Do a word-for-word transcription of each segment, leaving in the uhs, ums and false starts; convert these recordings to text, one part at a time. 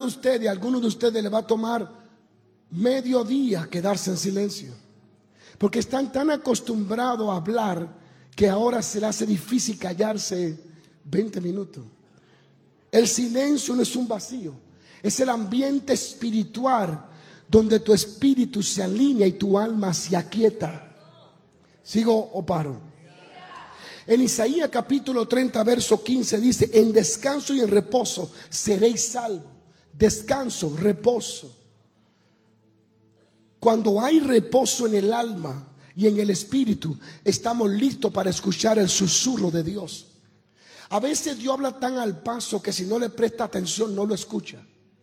ustedes, a algunos de ustedes le va a tomar medio día quedarse en silencio, porque están tan acostumbrados a hablar que ahora se les hace difícil callarse veinte minutos. El silencio no es un vacío, es el ambiente espiritual donde tu espíritu se alinea y tu alma se aquieta. ¿Sigo o paro? En Isaías capítulo treinta verso quince dice: en descanso y en reposo seréis salvos. Descanso, reposo. Cuando hay reposo en el alma y en el espíritu, estamos listos para escuchar el susurro de Dios. A veces Dios habla tan al paso que si no le presta atención no lo escucha.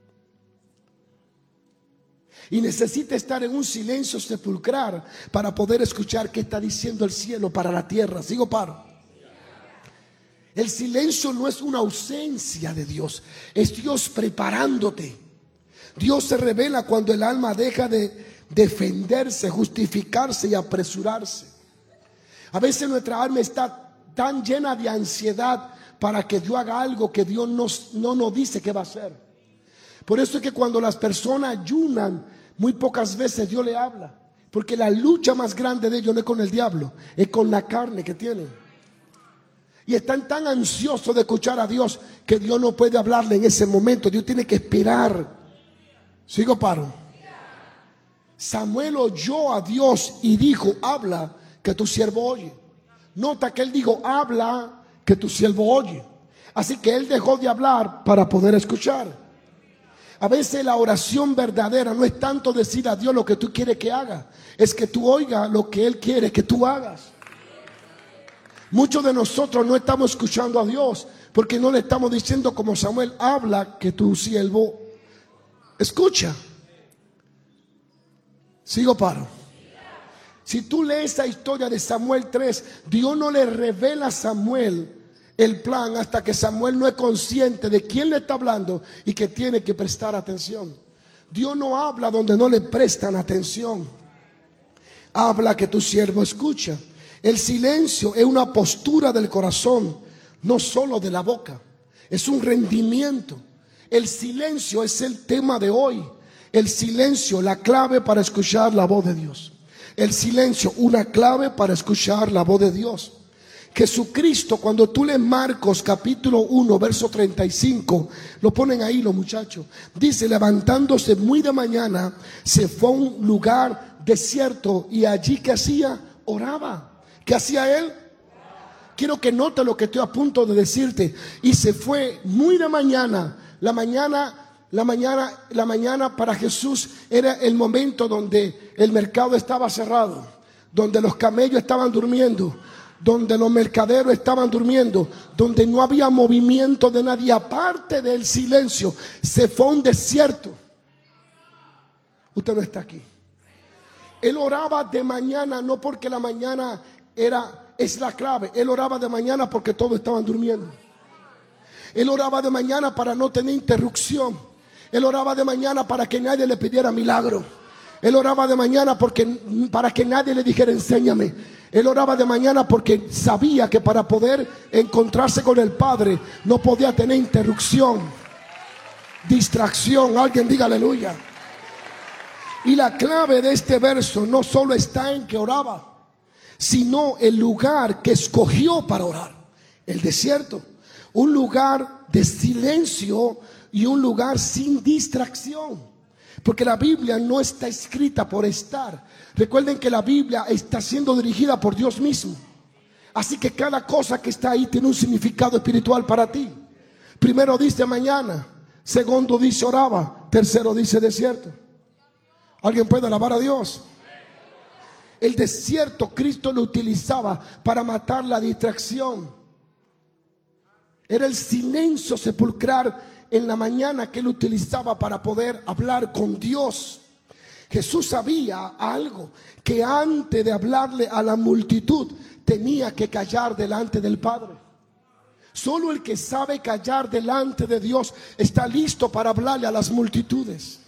Y necesita estar en un silencio sepulcral para poder escuchar qué está diciendo el cielo para la tierra. ¿Sigo paro? El silencio no es una ausencia de Dios, es Dios preparándote. Dios se revela cuando el alma deja de defenderse, justificarse y apresurarse. A veces nuestra alma está tan llena de ansiedad para que Dios haga algo que Dios no, no nos dice que va a hacer. Por eso es que cuando las personas ayunan, muy pocas veces Dios le habla, porque la lucha más grande de ellos no es con el diablo, es con la carne que tienen. Y están tan ansiosos de escuchar a Dios que Dios no puede hablarle en ese momento. Dios tiene que esperar. ¿Sigo paro? Samuel oyó a Dios y dijo: habla, que tu siervo oye. Nota que él dijo: habla, que tu siervo oye. Así que él dejó de hablar para poder escuchar. A veces la oración verdadera no es tanto decir a Dios lo que tú quieres que haga, es que tú oigas lo que Él quiere que tú hagas. Muchos de nosotros no estamos escuchando a Dios porque no le estamos diciendo como Samuel: habla, que tu siervo escucha. Sigo paro. Si tú lees la historia de Samuel tres, Dios no le revela a Samuel el plan hasta que Samuel no es consciente de quién le está hablando y que tiene que prestar atención. Dios no habla donde no le prestan atención. Habla, que tu siervo escucha. El silencio es una postura del corazón, no solo de la boca. Es un rendimiento. El silencio es el tema de hoy. El silencio, la clave para escuchar la voz de Dios. El silencio, una clave para escuchar la voz de Dios. Jesucristo, cuando tú lees Marcos capítulo uno verso treinta y cinco, lo ponen ahí los muchachos, dice: levantándose muy de mañana, se fue a un lugar desierto y allí, ¿qué hacía? Oraba. ¿Qué hacía él? Quiero que note lo que estoy a punto de decirte. Y se fue muy de mañana. La mañana La mañana, la mañana para Jesús era el momento donde el mercado estaba cerrado, donde los camellos estaban durmiendo, donde los mercaderos estaban durmiendo, donde no había movimiento de nadie. Aparte del silencio, se fue a un desierto. Usted no está aquí. Él oraba de mañana, no porque la mañana era, es la clave. Él oraba de mañana porque todos estaban durmiendo. Él oraba de mañana para no tener interrupción. Él oraba de mañana para que nadie le pidiera milagro. Él oraba de mañana porque, para que nadie le dijera: enséñame. Él oraba de mañana porque sabía que para poder encontrarse con el Padre no podía tener interrupción, distracción. Alguien diga aleluya. Y la clave de este verso no solo está en que oraba, sino el lugar que escogió para orar: el desierto. Un lugar de silencio y un lugar sin distracción. Porque la Biblia no está escrita por estar. Recuerden que la Biblia está siendo dirigida por Dios mismo. Así que cada cosa que está ahí tiene un significado espiritual para ti. Primero dice mañana, segundo dice oraba, tercero dice desierto. ¿Alguien puede alabar a Dios? El desierto Cristo lo utilizaba para matar la distracción. Era el silencio sepulcral en la mañana que él utilizaba para poder hablar con Dios. Jesús sabía algo, que antes de hablarle a la multitud tenía que callar delante del Padre. Solo el que sabe callar delante de Dios está listo para hablarle a las multitudes.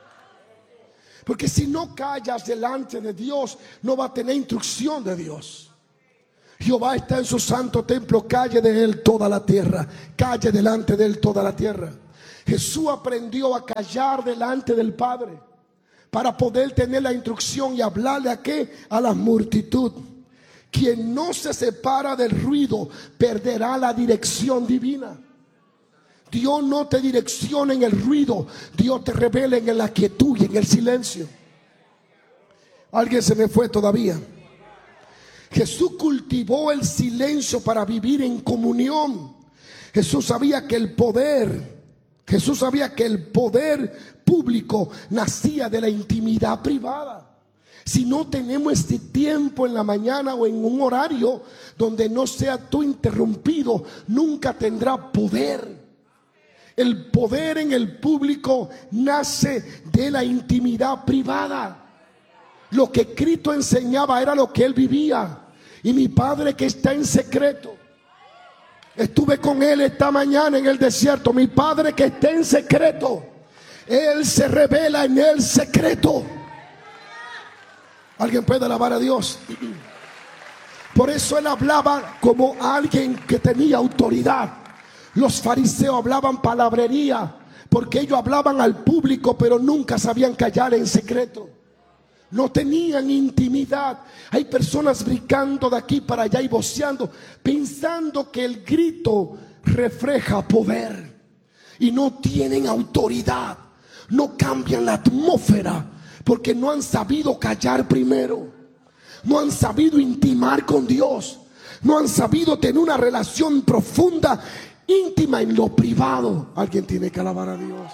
Porque si no callas delante de Dios, no va a tener instrucción de Dios. Jehová está en su santo templo, calle de él toda la tierra, calle delante de él toda la tierra. Jesús aprendió a callar delante del Padre para poder tener la instrucción y hablarle a qué, a la multitud. Quien no se separa del ruido perderá la dirección divina. Dios no te direcciona en el ruido, Dios te revela en la quietud y en el silencio. Alguien se me fue todavía. Jesús cultivó el silencio para vivir en comunión. Jesús sabía que el poder, Jesús sabía que el poder público nacía de la intimidad privada. Si no tenemos este tiempo en la mañana o en un horario donde no sea tú interrumpido, nunca tendrá poder. El poder en el público nace de la intimidad privada. Lo que Cristo enseñaba era lo que él vivía. Y mi Padre que está en secreto, estuve con él esta mañana en el desierto. Mi Padre que está en secreto, él se revela en el secreto. Alguien puede alabar a Dios. Por eso él hablaba como alguien que tenía autoridad. Los fariseos hablaban palabrería porque ellos hablaban al público, pero nunca sabían callar en secreto. No tenían intimidad. Hay personas brincando de aquí para allá y voceando, pensando que el grito refleja poder, y no tienen autoridad. No cambian la atmósfera porque no han sabido callar primero. No han sabido intimar con Dios. No han sabido tener una relación profunda, íntima en lo privado. Alguien tiene que alabar a Dios.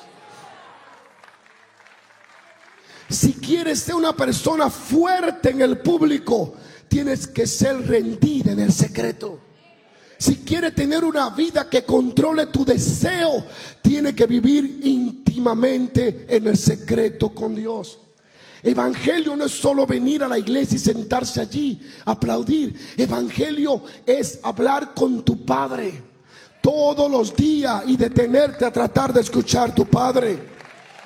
Si quieres ser una persona fuerte en el público, tienes que ser rendida en el secreto. Si quieres tener una vida que controle tu deseo, tienes que vivir íntimamente en el secreto con Dios. Evangelio no es solo venir a la iglesia y sentarse allí, aplaudir. Evangelio es hablar con tu Padre todos los días y detenerte a tratar de escuchar a tu Padre.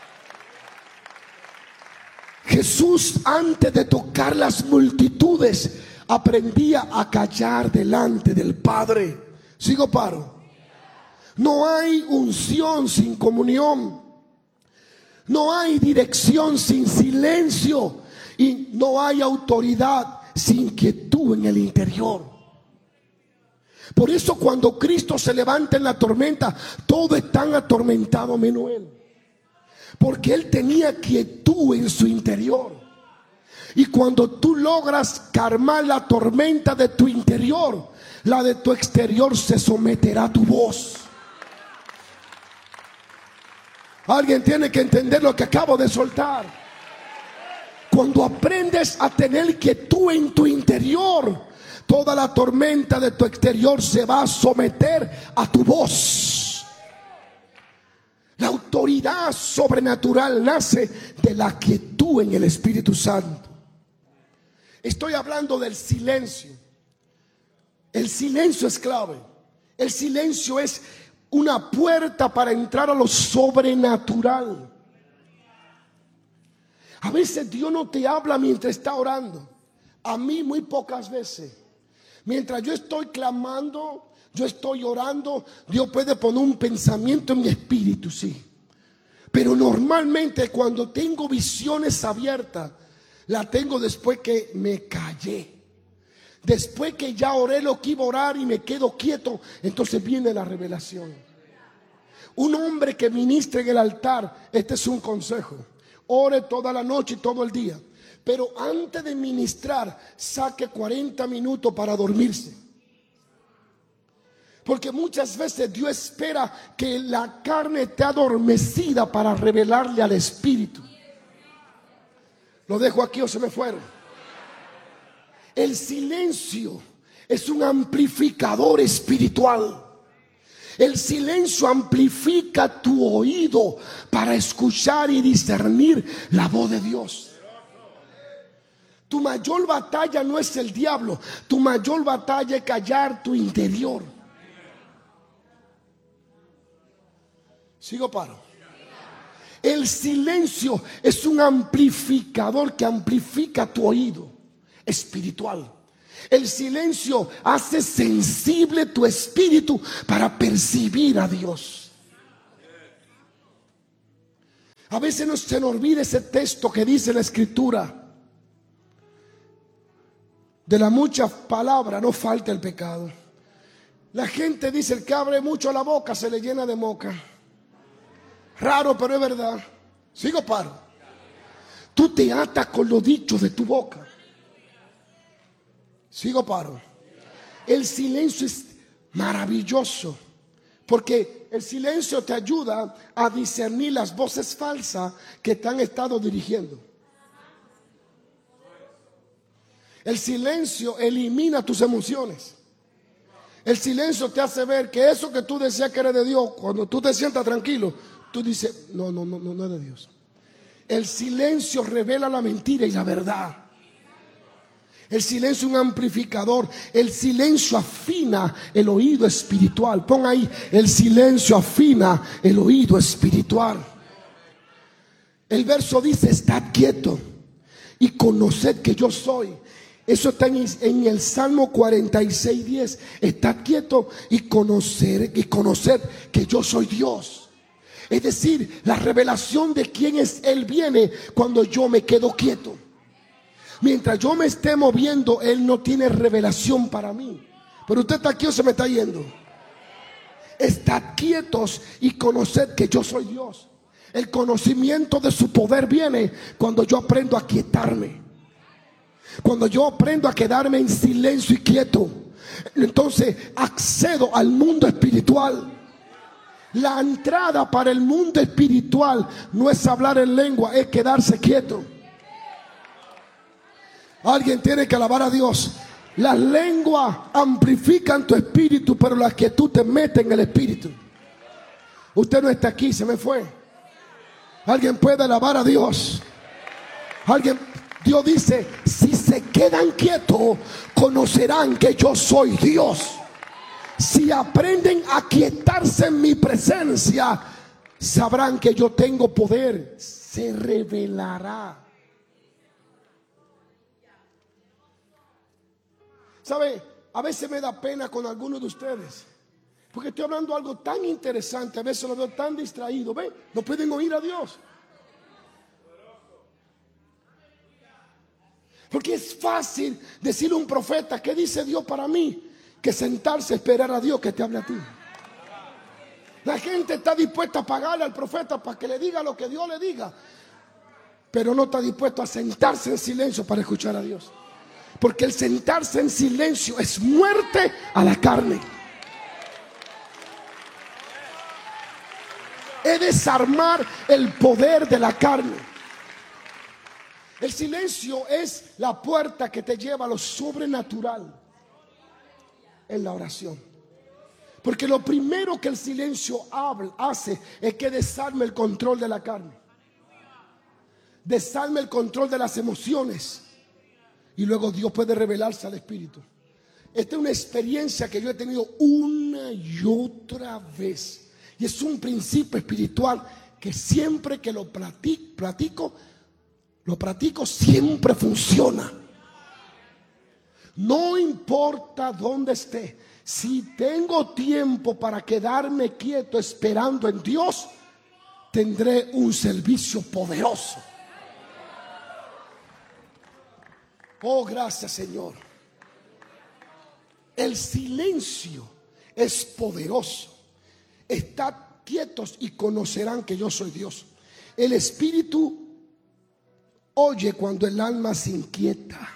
Jesús, antes de tocar las multitudes, aprendía a callar delante del Padre. Sigo paro. No hay unción sin comunión. No hay dirección sin silencio. Y no hay autoridad sin quietud en el interior. Por eso cuando Cristo se levanta en la tormenta, todos están atormentados menos él. Porque él tenía quietud en su interior. Y cuando tú logras calmar la tormenta de tu interior, la de tu exterior se someterá a tu voz. Alguien tiene que entender lo que acabo de soltar. Cuando aprendes a tener quietud en tu interior, toda la tormenta de tu exterior se va a someter a tu voz. La autoridad sobrenatural nace de la quietud en el Espíritu Santo. Estoy hablando del silencio. El silencio es clave. El silencio es una puerta para entrar a lo sobrenatural. A veces Dios no te habla mientras está orando. A mí muy pocas veces. Mientras yo estoy clamando, yo estoy orando, Dios puede poner un pensamiento en mi espíritu, sí. Pero normalmente cuando tengo visiones abiertas, la tengo después que me callé. Después que ya oré lo que iba a orar y me quedo quieto, entonces viene la revelación. Un hombre que ministra en el altar, este es un consejo: ore toda la noche y todo el día, pero antes de ministrar, saque cuarenta minutos para dormirse. Porque muchas veces Dios espera que la carne esté adormecida para revelarle al espíritu. Lo dejo aquí o se me fueron. El silencio es un amplificador espiritual. El silencio amplifica tu oído para escuchar y discernir la voz de Dios. Tu mayor batalla no es el diablo. Tu mayor batalla es callar tu interior. Sigo paro. El silencio es un amplificador que amplifica tu oído espiritual. El silencio hace sensible tu espíritu para percibir a Dios. A veces no se nos olvida ese texto que dice la Escritura: de la mucha palabra no falta el pecado. La gente dice: el que abre mucho la boca se le llena de moca. Raro, pero es verdad. Sigo paro. Tú te atas con los dichos de tu boca. Sigo paro. El silencio es maravilloso, porque el silencio te ayuda a discernir las voces falsas que te han estado dirigiendo. El silencio elimina tus emociones. El silencio te hace ver que eso que tú decías que era de Dios, cuando tú te sientas tranquilo, tú dices: no, no, no, no, no es de Dios. El silencio revela la mentira y la verdad. El silencio es un amplificador. El silencio afina el oído espiritual. Pon ahí: el silencio afina el oído espiritual. El verso dice: estad quieto y conoced que yo soy. Eso está en, en el Salmo cuarenta y seis, diez. Estad quieto y conocer, y conoced que yo soy Dios. Es decir, la revelación de quién es Él viene cuando yo me quedo quieto. Mientras yo me esté moviendo, Él no tiene revelación para mí. Pero usted está aquí o se me está yendo. Estad quietos y conoced que yo soy Dios. El conocimiento de su poder viene cuando yo aprendo a quietarme. Cuando yo aprendo a quedarme en silencio y quieto, entonces accedo al mundo espiritual. La entrada para el mundo espiritual no es hablar en lengua, es quedarse quieto. Alguien tiene que alabar a Dios. Las lenguas amplifican tu espíritu, pero la quietud te mete en el espíritu. Usted no está aquí, se me fue. Alguien puede alabar a Dios. Alguien, Dios dice: si se quedan quietos, conocerán que yo soy Dios. Si aprenden a quietarse en mi presencia, sabrán que yo tengo poder. Se revelará. ¿Sabe? A veces me da pena con algunos de ustedes, porque estoy hablando algo tan interesante. A veces lo veo tan distraído. ¿Ven? No pueden oír a Dios. Porque es fácil decirle a un profeta: ¿qué dice Dios para mí? Que sentarse a esperar a Dios que te hable a ti. La gente está dispuesta a pagarle al profeta para que le diga lo que Dios le diga, pero no está dispuesto a sentarse en silencio para escuchar a Dios. Porque el sentarse en silencio es muerte a la carne. Es desarmar el poder de la carne. El silencio es la puerta que te lleva a lo sobrenatural en la oración. Porque lo primero que el silencio habla, hace es que desarme el control de la carne. Desarme el control de las emociones. Y luego Dios puede revelarse al espíritu. Esta es una experiencia que yo he tenido una y otra vez. Y es un principio espiritual que siempre que lo platico, platico, lo practico, siempre funciona. No importa dónde esté. Si tengo tiempo para quedarme quieto esperando en Dios, tendré un servicio poderoso. Oh, gracias, Señor. El silencio es poderoso. Estad quietos y conocerán que yo soy Dios. El espíritu oye cuando el alma se inquieta.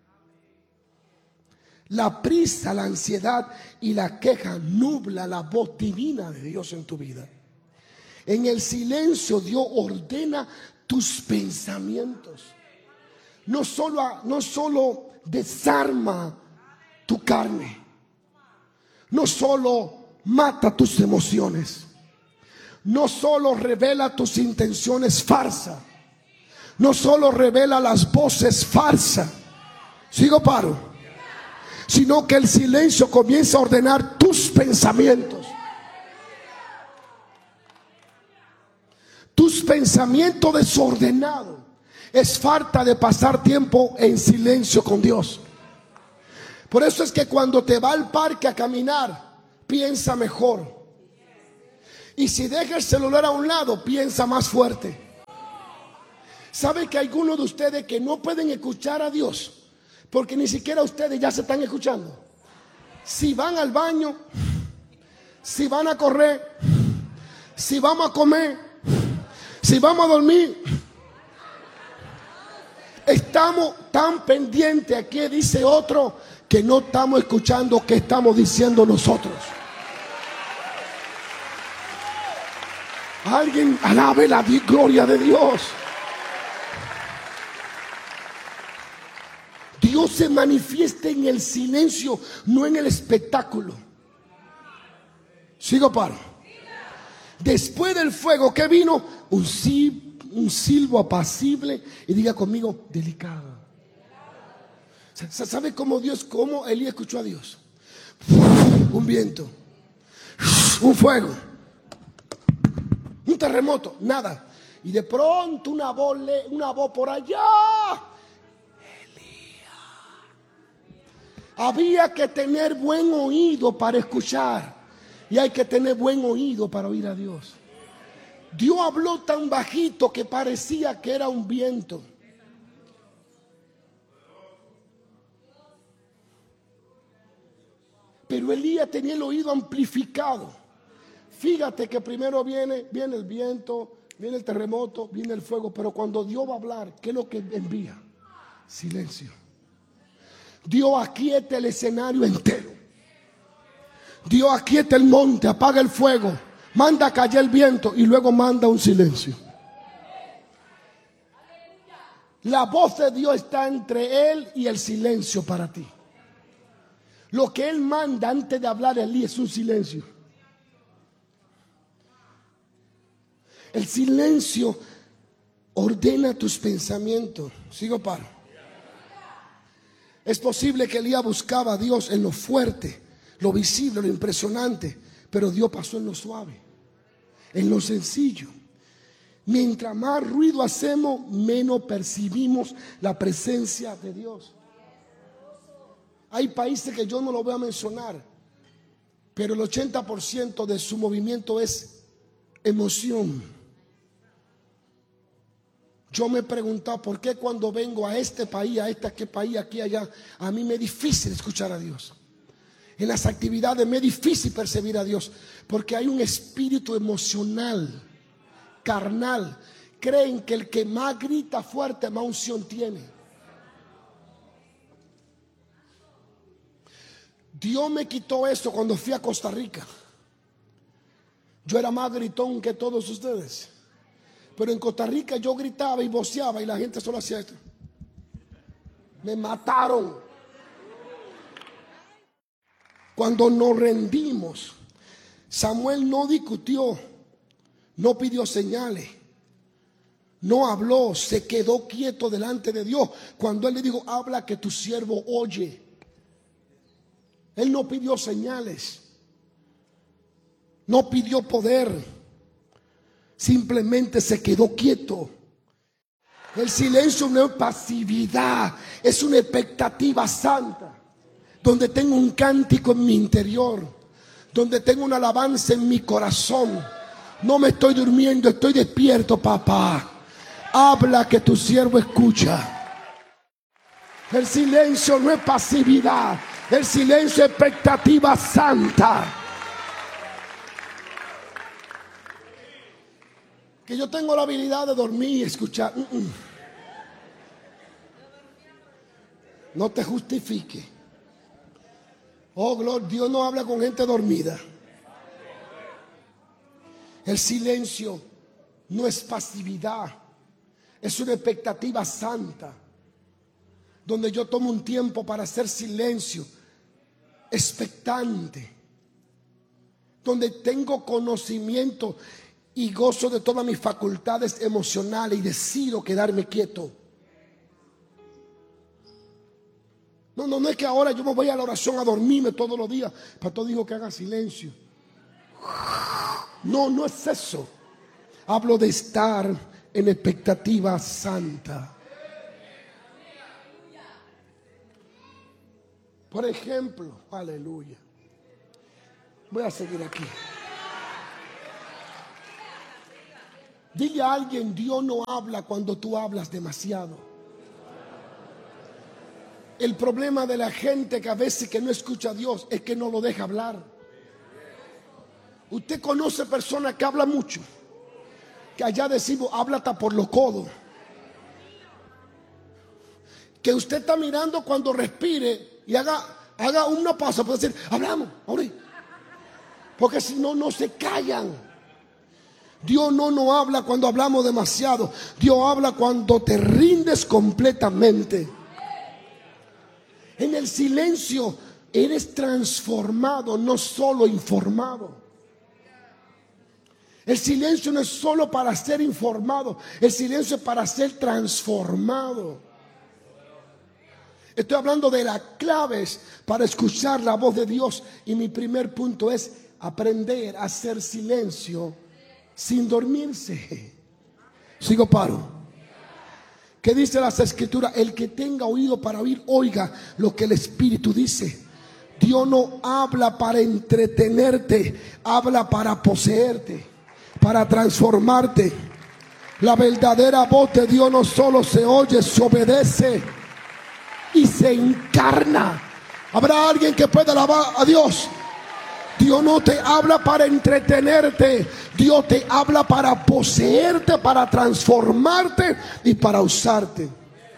La prisa, la ansiedad y la queja nubla la voz divina de Dios en tu vida. En el silencio Dios ordena tus pensamientos. No solo, no solo desarma tu carne, no solo mata tus emociones, no solo revela tus intenciones falsas, no solo revela las voces falsas, sigo paro, sino que el silencio comienza a ordenar tus pensamientos. Tus pensamientos desordenados es falta de pasar tiempo en silencio con Dios. Por eso es que cuando te va al parque a caminar, piensa mejor. Y si deja el celular a un lado, piensa más fuerte. ¿Sabe que hay algunos de ustedes que no pueden escuchar a Dios? Porque ni siquiera ustedes ya se están escuchando. Si van al baño, si van a correr, si vamos a comer, si vamos a dormir, estamos tan pendientes a qué dice otro que no estamos escuchando qué estamos diciendo nosotros. Alguien alabe la gloria de Dios. Dios se manifiesta en el silencio, no en el espectáculo. Sigo paro. Después del fuego, ¿qué vino? Un, sil, un silbo apacible. Y diga conmigo, delicado. ¿Sabe cómo Dios, cómo Elías escuchó a Dios? Un viento, un fuego, un terremoto, nada. Y de pronto una voz, una voz por allá. Había que tener buen oído para escuchar. Y hay que tener buen oído para oír a Dios. Dios habló tan bajito que parecía que era un viento. Pero Elías tenía el oído amplificado. Fíjate que primero viene, viene el viento, viene el terremoto, viene el fuego. Pero cuando Dios va a hablar, ¿qué es lo que envía? Silencio. Dios aquieta el escenario entero. Dios aquieta el monte, apaga el fuego, manda a callar el viento y luego manda un silencio. La voz de Dios está entre Él y el silencio para ti. Lo que Él manda antes de hablar Elías es un silencio. El silencio ordena tus pensamientos. Sigo paro. Es posible que Elías buscaba a Dios en lo fuerte, lo visible, lo impresionante, pero Dios pasó en lo suave, en lo sencillo. Mientras más ruido hacemos, menos percibimos la presencia de Dios. Hay países que yo no lo voy a mencionar, pero el ochenta por ciento de su movimiento es emoción. Yo me he preguntado por qué cuando vengo a este país, a este qué país, aquí, allá, a mí me es difícil escuchar a Dios. En las actividades me es difícil percibir a Dios, porque hay un espíritu emocional, carnal. Creen que el que más grita fuerte, más unción tiene. Dios me quitó eso cuando fui a Costa Rica. Yo era más gritón que todos ustedes. Pero en Costa Rica yo gritaba y voceaba y la gente solo hacía esto. Me mataron. Cuando nos rendimos, Samuel no discutió, no pidió señales, no habló, se quedó quieto delante de Dios. Cuando él le dijo, habla que tu siervo oye. Él no pidió señales, no pidió poder. Simplemente se quedó quieto. El silencio no es pasividad, es una expectativa santa, donde tengo un cántico en mi interior, donde tengo una alabanza en mi corazón. No me estoy durmiendo, estoy despierto, papá. Habla que tu siervo escucha. El silencio no es pasividad, el silencio es expectativa santa. Que yo tengo la habilidad de dormir y escuchar. No te justifique. Oh, gloria, Dios no habla con gente dormida. El silencio no es pasividad, es una expectativa santa, donde yo tomo un tiempo para hacer silencio, expectante, donde tengo conocimiento y gozo de todas mis facultades emocionales y decido quedarme quieto. No, no, no es que ahora yo me voy a la oración a dormirme todos los días. Pastor dijo que haga silencio. No, no es eso. Hablo de estar en expectativa santa. Por ejemplo, aleluya. Voy a seguir aquí. Dile a alguien: Dios no habla cuando tú hablas demasiado. El problema de la gente que a veces que no escucha a Dios es que no lo deja hablar. Usted conoce personas que hablan mucho, que allá decimos habla hasta por los codos, que usted está mirando cuando respire y haga, haga una pausa para decir hablamos, ahorita. Porque si no, no se callan. Dios no nos habla cuando hablamos demasiado. Dios habla cuando te rindes completamente. En el silencio eres transformado, no solo informado. El silencio no es solo para ser informado, el silencio es para ser transformado. Estoy hablando de las claves para escuchar la voz de Dios. Y mi primer punto es aprender a hacer silencio sin dormirse. Sigo paro. ¿Qué dice las escrituras? El que tenga oído para oír, oiga lo que el Espíritu dice. Dios no habla para entretenerte, habla para poseerte, para transformarte. La verdadera voz de Dios no solo se oye, se obedece y se encarna. ¿Habrá alguien que pueda alabar a Dios? Dios no te habla para entretenerte. Dios te habla para poseerte, para transformarte y para usarte.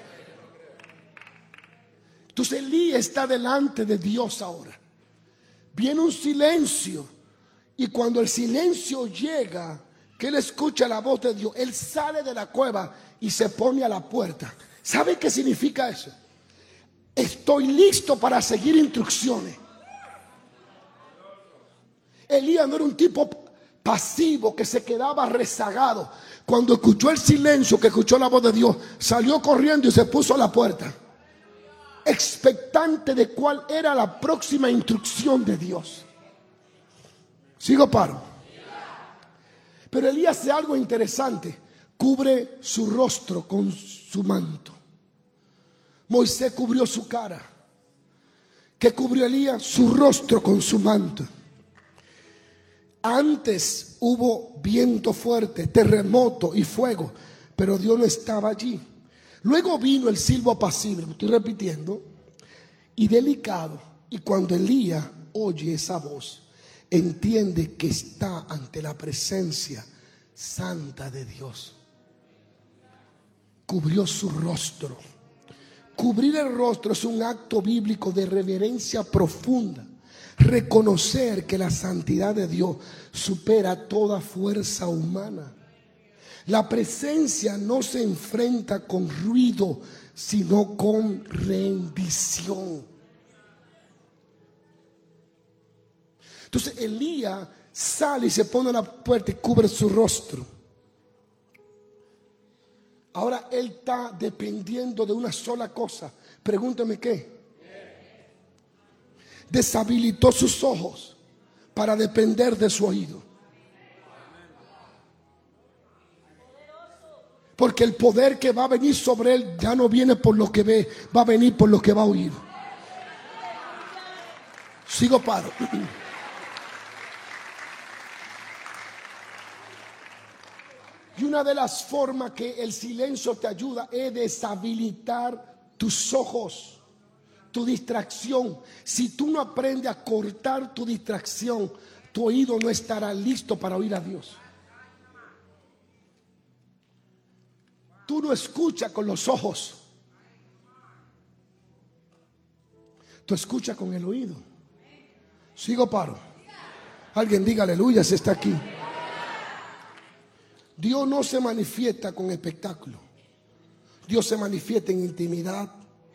Entonces Elías está delante de Dios ahora. Viene un silencio. Y cuando el silencio llega, que él escucha la voz de Dios, él sale de la cueva y se pone a la puerta. ¿Sabe qué significa eso? Estoy listo para seguir instrucciones. Elías no era un tipo pasivo que se quedaba rezagado. Cuando escuchó el silencio, que escuchó la voz de Dios, salió corriendo y se puso a la puerta, expectante de cuál era la próxima instrucción de Dios. Sigo paro. Pero Elías hace algo interesante. Cubre su rostro con su manto. Moisés cubrió su cara. ¿Qué cubrió Elías? Su rostro con su manto. Antes hubo viento fuerte, terremoto y fuego, pero Dios no estaba allí. Luego vino el silbo apacible, lo estoy repitiendo, y delicado. Y cuando Elías oye esa voz, entiende que está ante la presencia santa de Dios. Cubrió su rostro. Cubrir el rostro es un acto bíblico de reverencia profunda. Reconocer que la santidad de Dios supera toda fuerza humana. La presencia no se enfrenta con ruido, sino con rendición. Entonces Elías sale y se pone a la puerta y cubre su rostro. Ahora él está dependiendo de una sola cosa. Pregúntame qué. Deshabilitó sus ojos para depender de su oído. Porque el poder que va a venir sobre él ya no viene por lo que ve, va a venir por lo que va a oír. Sigo paro. Y una de las formas que el silencio te ayuda es deshabilitar tus ojos. Tu distracción. Si tú no aprendes a cortar tu distracción, tu oído no estará listo para oír a Dios. Tú no escuchas con los ojos, tú escuchas con el oído. Sigo paro. Alguien diga aleluya si está aquí. Dios no se manifiesta con espectáculo. Dios se manifiesta en intimidad.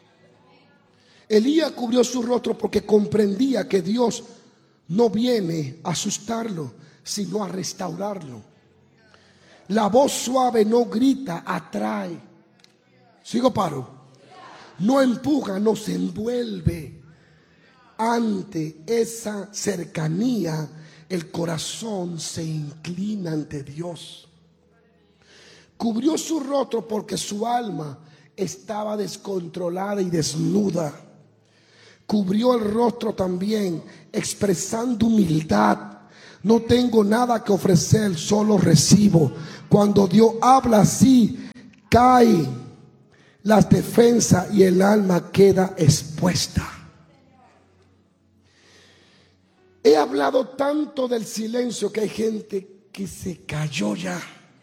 Elías cubrió su rostro porque comprendía que Dios no viene a asustarlo, sino a restaurarlo. La voz suave no grita, atrae. Sigo paro. No empuja, no se envuelve. Ante esa cercanía, el corazón se inclina ante Dios. Cubrió su rostro porque su alma estaba descontrolada y desnuda. Cubrió el rostro también expresando humildad. No tengo nada que ofrecer, solo recibo. Cuando Dios habla así, cae las defensas y el alma queda expuesta. He hablado tanto del silencio que hay gente que se cayó ya.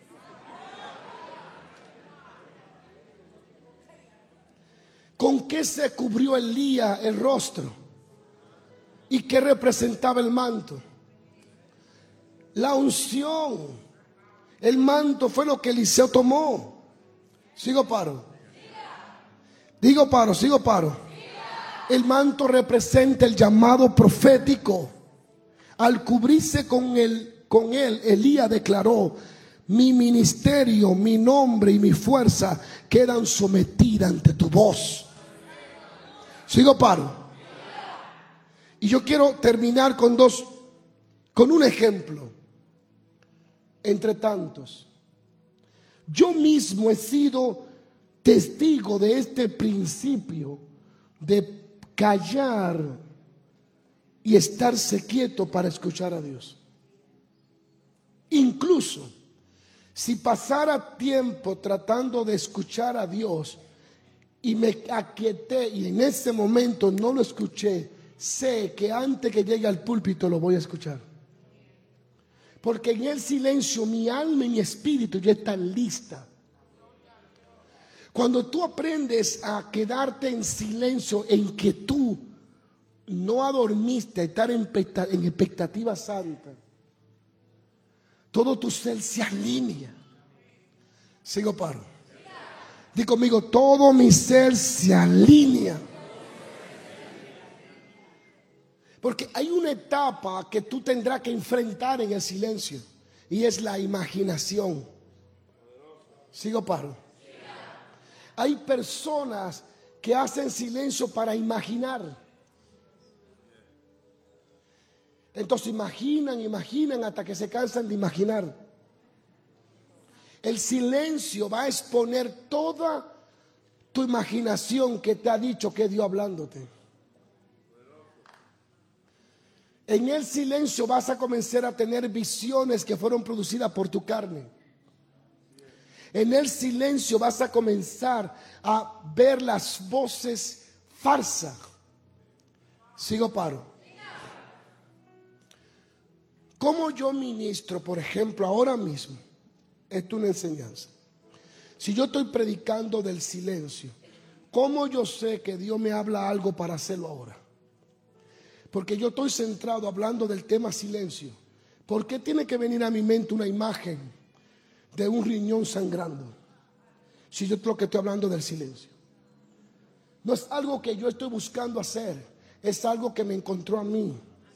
¿Con qué se cubrió Elías el rostro? ¿Y qué representaba el manto? La unción. El manto fue lo que Eliseo tomó. ¿Sigo paro? Digo paro, sigo paro. El manto representa el llamado profético. Al cubrirse con él, con él, Elías declaró: mi ministerio, mi nombre y mi fuerza quedan sometidas ante tu voz. Sigo paro. Y yo quiero terminar con dos, con un ejemplo, entre tantos. Yo mismo he sido testigo de este principio de callar y estarse quieto para escuchar a Dios. Incluso si pasara tiempo tratando de escuchar a Dios y me aquieté y en ese momento no lo escuché, sé que antes que llegue al púlpito lo voy a escuchar. Porque en el silencio mi alma y mi espíritu ya están listas. Cuando tú aprendes a quedarte en silencio, en que tú no adormiste, a estar en expectativa santa, todo tu ser se alinea. Sigo paro. Di conmigo: todo mi ser se alinea. Porque hay una etapa que tú tendrás que enfrentar en el silencio, y es la imaginación. Sigo paro. Hay personas que hacen silencio para imaginar. Entonces imaginan, imaginan hasta que se cansan de imaginar. El silencio va a exponer toda tu imaginación que te ha dicho que es Dios hablándote. En el silencio vas a comenzar a tener visiones que fueron producidas por tu carne. En el silencio vas a comenzar a ver las voces falsas. Sigo paro. ¿Cómo yo ministro, por ejemplo, ahora mismo? Esto es una enseñanza. Si yo estoy predicando del silencio, ¿cómo yo sé que Dios me habla algo para hacerlo ahora? Porque yo estoy centrado hablando del tema silencio. ¿Por qué tiene que venir a mi mente una imagen de un riñón sangrando si yo creo que estoy hablando del silencio? No es algo que yo estoy buscando hacer, es algo que me encontró a mí.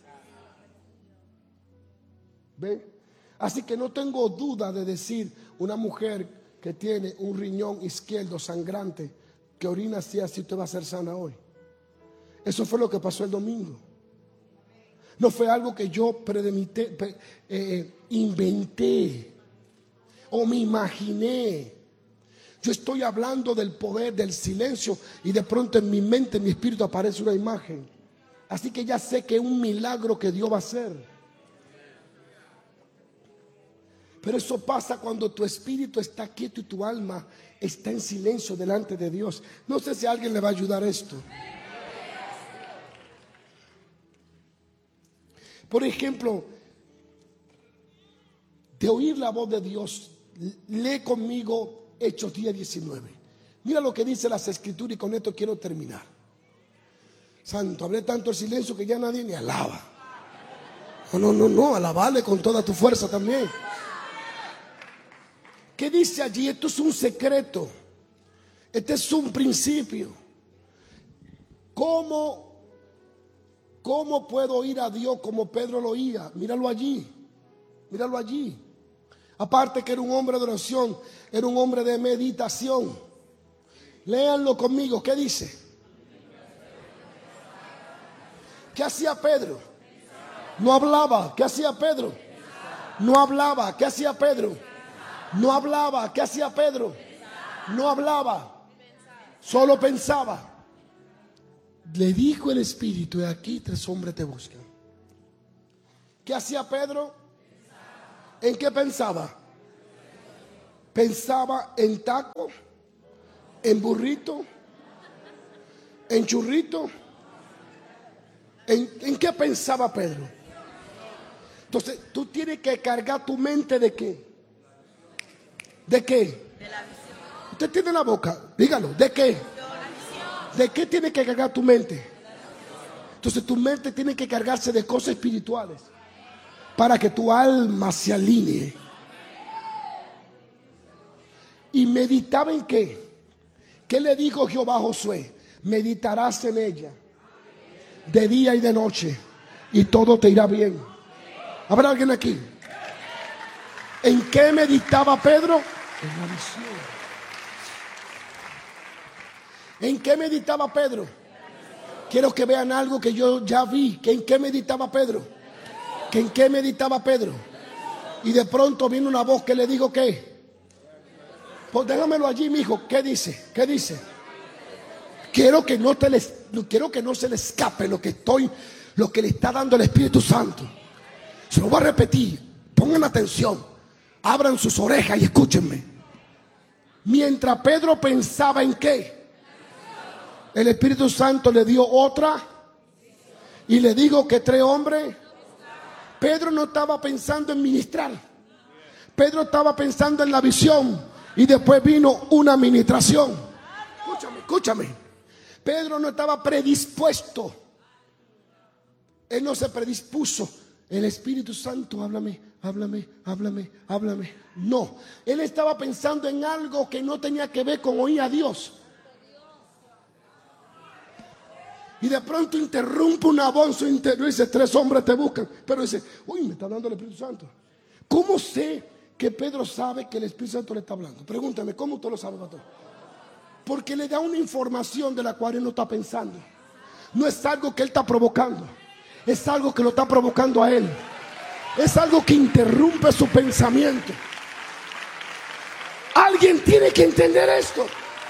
¿Ve? Así que no tengo duda de decir: una mujer que tiene un riñón izquierdo sangrante, que orina así, así, usted va a ser sana hoy. Eso fue lo que pasó el domingo. No fue algo que yo predemité, pre, eh, inventé o me imaginé. Yo estoy hablando del poder del silencio y de pronto en mi mente, en mi espíritu aparece una imagen. Así que ya sé que es un milagro que Dios va a hacer. Pero eso pasa cuando tu espíritu está quieto y tu alma está en silencio delante de Dios. No sé si a alguien le va a ayudar esto. Por ejemplo, de oír la voz de Dios, lee conmigo Hechos diez diecinueve. Mira lo que dice las Escrituras y con esto quiero terminar. Santo, hablé tanto el silencio que ya nadie me alaba. No, no, no, no, alabarle con toda tu fuerza también. ¿Qué dice allí? Esto es un secreto. Este es un principio. ¿Cómo, cómo puedo oír a Dios como Pedro lo oía? Míralo allí. Míralo allí. Aparte que era un hombre de oración, era un hombre de meditación. Léanlo conmigo. ¿Qué dice? ¿Qué hacía Pedro? No hablaba. ¿Qué hacía Pedro? No hablaba. ¿Qué hacía Pedro? No hablaba. ¿Qué hacía Pedro? No hablaba. Solo pensaba. Le dijo el Espíritu: y aquí tres hombres te buscan. ¿Qué hacía Pedro? ¿En qué pensaba? Pensaba en taco, en burrito, en churrito. ¿En, ¿En qué pensaba Pedro? Entonces, tú tienes que cargar tu mente ¿de qué? ¿De qué? De la visión. Usted tiene la boca, dígalo, ¿de qué? ¿De qué tiene que cargar tu mente? Entonces tu mente tiene que cargarse de cosas espirituales para que tu alma se alinee. ¿Y meditaba en qué? ¿Qué le dijo Jehová a Josué? Meditarás en ella de día y de noche y todo te irá bien. ¿Habrá alguien aquí? ¿En qué meditaba Pedro? En la visión. ¿En qué meditaba Pedro? Quiero que vean algo que yo ya vi. ¿Que ¿En qué meditaba Pedro? ¿Que ¿En qué meditaba Pedro? Y de pronto vino una voz que le dijo ¿qué? Pues déjamelo allí, mijo. ¿Qué dice? ¿Qué dice? Quiero que no te les, quiero que no se le escape lo que estoy, lo que le está dando el Espíritu Santo. Se lo voy a repetir. Pongan atención. Abran sus orejas y escúchenme. Mientras Pedro pensaba en qué, el Espíritu Santo le dio otra y le dijo que tres hombres. Pedro no estaba pensando en ministrar. Pedro estaba pensando en la visión y después vino una administración. Escúchame, escúchame. Pedro no estaba predispuesto. Él no se predispuso. El Espíritu Santo, háblame, háblame, háblame, háblame. No, él estaba pensando en algo que no tenía que ver con oír a Dios. Y de pronto interrumpe una voz en su interior y dice, tres hombres te buscan. Pero dice, uy, me está hablando el Espíritu Santo. ¿Cómo sé que Pedro sabe que el Espíritu Santo le está hablando? Pregúntame, ¿cómo usted lo sabe, pastor? Porque le da una información de la cual él no está pensando. No es algo que él está provocando. Es algo que lo está provocando a él. Es algo que interrumpe su pensamiento. Alguien tiene que entender esto.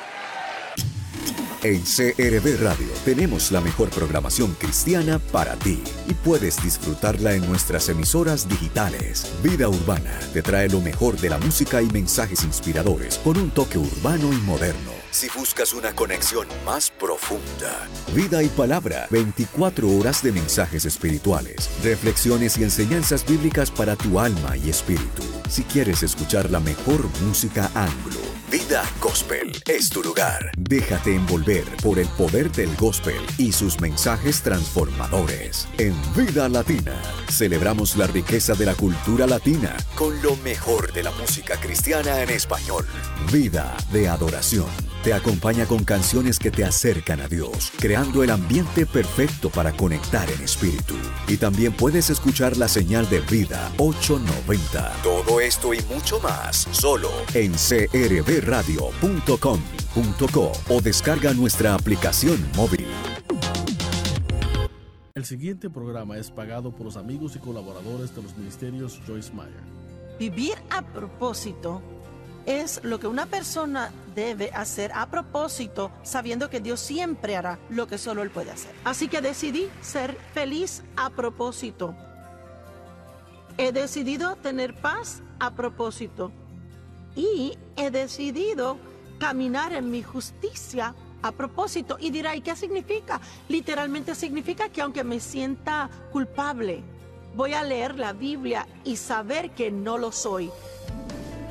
En C R V Radio tenemos la mejor programación cristiana para ti y puedes disfrutarla en nuestras emisoras digitales. Vida Urbana te trae lo mejor de la música y mensajes inspiradores con un toque urbano y moderno. Si buscas una conexión más profunda, Vida y Palabra, veinticuatro horas de mensajes espirituales, reflexiones y enseñanzas bíblicas para tu alma y espíritu. Si quieres escuchar la mejor música anglo, Vida Gospel es tu lugar. Déjate envolver por el poder del gospel y sus mensajes transformadores. En Vida Latina, celebramos la riqueza de la cultura latina con lo mejor de la música cristiana en español. Vida de adoración. Te acompaña con canciones que te acercan a Dios, creando el ambiente perfecto para conectar en espíritu. Y también puedes escuchar la señal de Vida ochocientos noventa. Todo esto y mucho más, solo en c r v radio punto com punto co o descarga nuestra aplicación móvil. El siguiente programa es pagado por los amigos y colaboradores de los ministerios Joyce Meyer. Vivir a propósito es lo que una persona debe hacer a propósito, sabiendo que Dios siempre hará lo que solo Él puede hacer. Así que decidí ser feliz a propósito. He decidido tener paz a propósito. Y he decidido caminar en mi justicia a propósito. Y dirá, ¿y qué significa? Literalmente significa que aunque me sienta culpable, voy a leer la Biblia y saber que no lo soy.